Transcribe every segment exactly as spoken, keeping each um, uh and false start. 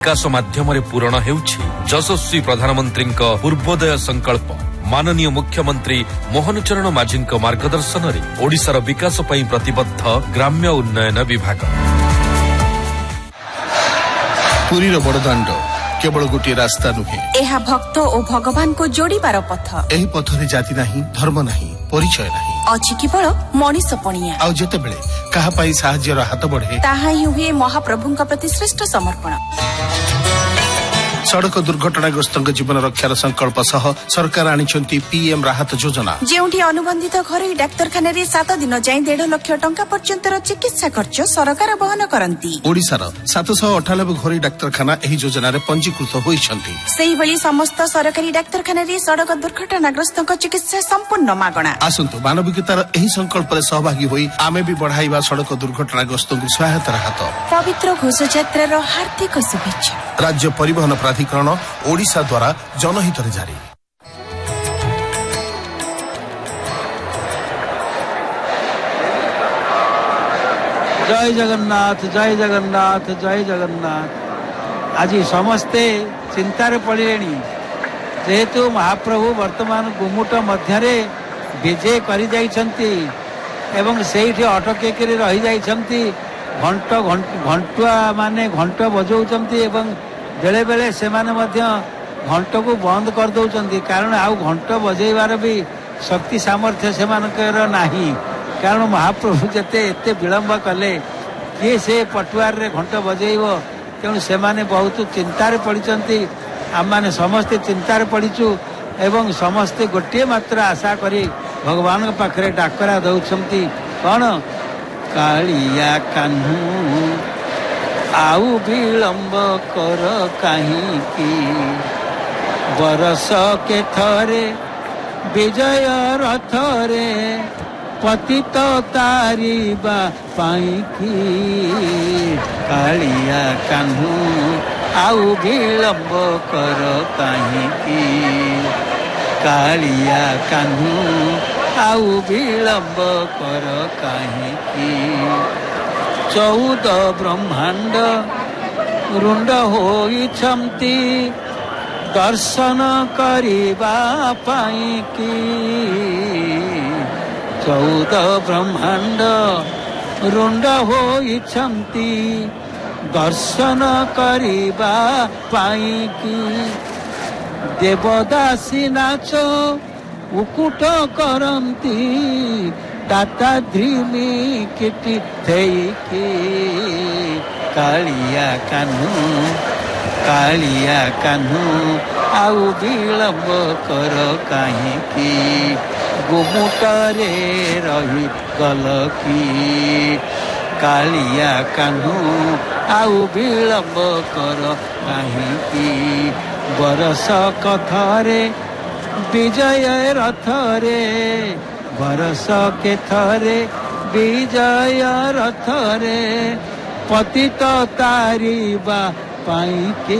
विकास माध्यम पूरण हेउछि यशस्वी प्रधानमंत्री पूर्वोदय संकल्प। माननीय मुख्यमंत्री मोहन चरण माझी मार्गदर्शन में ओडिशार विकास पई प्रतिबद्ध ग्राम्य उन्नयन विभाग। पुरीर बड़दाण्ड केवल गोटे रास्ता नुहे, एहा भक्त और भगवान को जोड़ीबार पथ। एही पथरे जाति नाही, धर्म नाही, परिचय नाही, अछि केवल मनीष पणिया। आउ जेतेबेले काहा पई साहाय्यर हाथ बढ़े ताहा ही हुए महाप्रभुंका प्रति श्रेष्ठ समर्पण। सड़क दुर्घटनाग्रस्त जीवन रक्षार संकल्प सह सरकार आनिछंती पीएम राहत योजना, जेउठी अनुबंधित घरोई डाक्तरखाना रे सात दिन जाई डेढ़ लाख टंका पर्यंतर चिकित्सा खर्च सरकार वहन करंती। ओडिशार सात सौ अठानबे घरोई डाक्तरखाना एही योजना रे पंजीकृत होइछंती। सेही भली समस्त सरकारी डाक्तरखाना रे सड़क दुर्घटनाग्रस्त चिकित्सा संपूर्ण मागणा। आसंतु मानविकतार एही संकल्प रे सहभागी होई आमे भी बढ़ाइबा सड़क दुर्घटनाग्रस्त सहायतार हाथ। पवित्र घोष यात्रार हार्दिक शुभेच्छा। राज्य परिवहन प्राधिकरण ओडिशा द्वारा जनहित रे जारी। जय जगन्नाथ जय जगन्नाथ जय जगन्नाथ। आज समस्ते चिंतार पड़े जेहेतु महाप्रभु वर्तमान गुमुट मध्य विजय कर अटक रही जाइछंती। घंट घंटुआ माने घंट बजाउछंती एवं बेले बेले से घंट को बंद कर दौरान, कारण आउ घंट बजेबार भी शक्ति सामर्थ्य से नहीं। कारण महाप्रभु जिते एत विलंब कले किए से पटुआर रे घंट बजेब, तेणु से बहुत चिंतार पड़ती। आम मैंने समस्ते चिंतार पड़ीचु एवं समस्ते गोटे मात्र आशा करी भगवान के पाखरे डाकरा दौरान कौन कालिया कान्हू आउ विलंब कर कहीं की बरस के थरे विजय रथरे पतित तारिबा पाई की कालिया कान्हू आउ विलंब कर कहीं की कालिया कान्हू आउ विलंब कर कहीं की चौद ब्रह्मांड रुंड होइछंती दर्शन करिबा पाई की चौद ब्रह्मांड रुंड होइछंती दर्शन करिबा पाई की देवदासी नाच उकुट करंती ताता ध्रिमी किटी थेकी कालिया कान्हू कालिया कान्हू आउ विलंब कर कहीं की गुमुटरे रही गल की कालिया कान्हू आउ विलंब कर कहीं की बरस कथरे विजय रथरे बरस के थरे विजय रथरे पतित तारिबा पाई के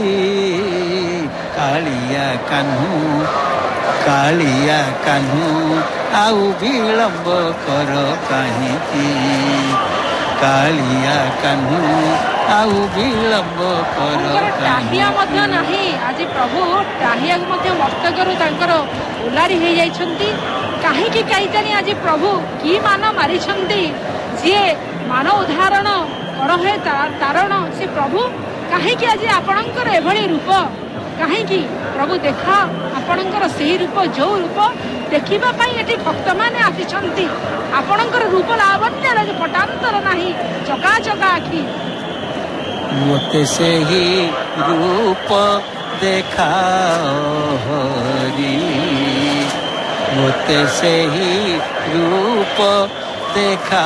कालिया कान्हू कालिया कान्हू आउ विलंब कर कहीं की कालिया कान्हू आउ विलंब कर टाहिया मध्य नहीं। आज प्रभु टाहिया मस्तकरू तांकर उलारी हो जाइछंती। काहेकि कहीं आज प्रभु की मान मारी जी मान उदाहरण कर तारण से प्रभु कहीं आज आपणकर एभली रूप कहीं प्रभु देखा आपणकर से रूप जो रूप देखा ये भक्त मैंने आसी आपणकर रूप लावण्य पटांतर नहीं चका चका आखि मोते से ही रूप देखा हरी मोते से ही रूप देखा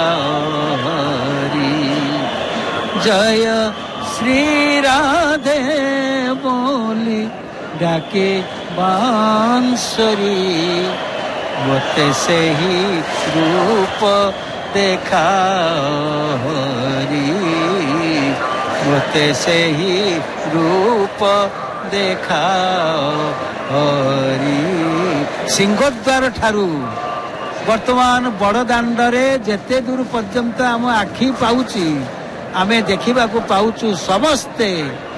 हरी जय श्री राधे बोली डाके बांसुरी मोते से ही रूप देखा हरी मोते से ही रूप देखा हरी। सिंहद्वार ठारू वर्तमान बड़ दांडरे जेते दूर पर्यंत आम आखि पाउची आमे देखिबा को पाउचु समस्ते